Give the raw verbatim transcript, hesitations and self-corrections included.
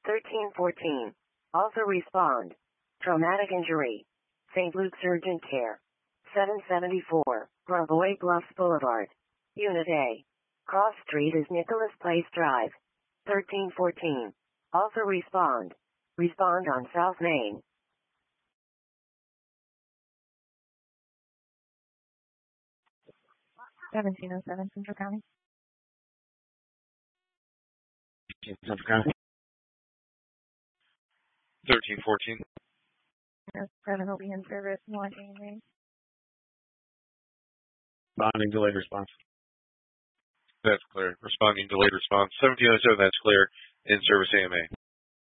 thirteen fourteen. Also respond. Traumatic injury. Saint Luke's Urgent Care. seven seventy-four, Gravois Bluffs Boulevard. Unit A. Cross Street is Nicholas Place Drive. thirteen fourteen. Also respond. Respond on South Main. seventeen oh seven, Central County. Central County. thirteen fourteen. Yes, present will be in service. one A M A. Responding delayed response. That's clear. Responding delayed response. seventeen oh seven, that's clear. In service A M A.